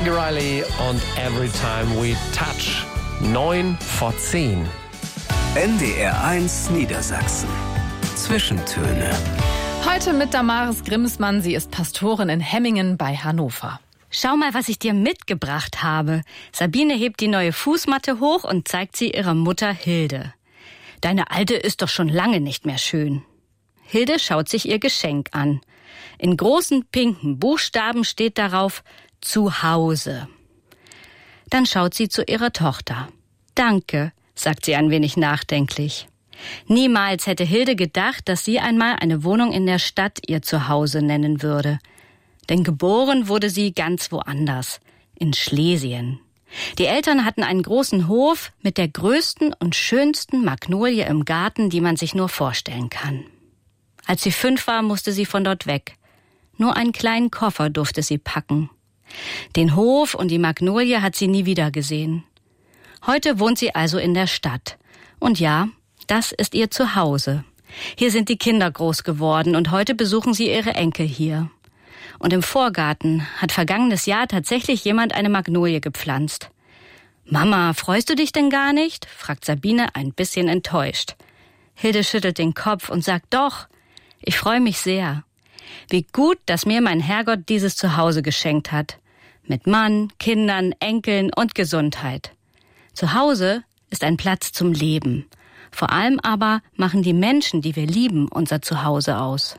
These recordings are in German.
Tiger Riley und Every Time We Touch. 9:10. NDR1 Niedersachsen. Zwischentöne. Heute mit Damaris Grimsmann. Sie ist Pastorin in Hemmingen bei Hannover. Schau mal, was ich dir mitgebracht habe. Sabine hebt die neue Fußmatte hoch und zeigt sie ihrer Mutter Hilde. Deine alte ist doch schon lange nicht mehr schön. Hilde schaut sich ihr Geschenk an. In großen pinken Buchstaben steht darauf zu Hause. Dann schaut sie zu ihrer Tochter. Danke, sagt sie ein wenig nachdenklich. Niemals hätte Hilde gedacht, dass sie einmal eine Wohnung in der Stadt ihr Zuhause nennen würde. Denn geboren wurde sie ganz woanders, in Schlesien. Die Eltern hatten einen großen Hof mit der größten und schönsten Magnolie im Garten, die man sich nur vorstellen kann. Als sie 5 war, musste sie von dort weg. Nur einen kleinen Koffer durfte sie packen. Den Hof und die Magnolie hat sie nie wieder gesehen. Heute wohnt sie also in der Stadt. Und ja, das ist ihr Zuhause. Hier sind die Kinder groß geworden und heute besuchen sie ihre Enkel hier. Und im Vorgarten hat vergangenes Jahr tatsächlich jemand eine Magnolie gepflanzt. »Mama, freust du dich denn gar nicht?« fragt Sabine ein bisschen enttäuscht. Hilde schüttelt den Kopf und sagt, doch, ich freue mich sehr. Wie gut, dass mir mein Herrgott dieses Zuhause geschenkt hat. Mit Mann, Kindern, Enkeln und Gesundheit. Zuhause ist ein Platz zum Leben. Vor allem aber machen die Menschen, die wir lieben, unser Zuhause aus.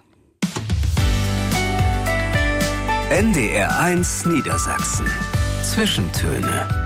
NDR1 Niedersachsen. Zwischentöne.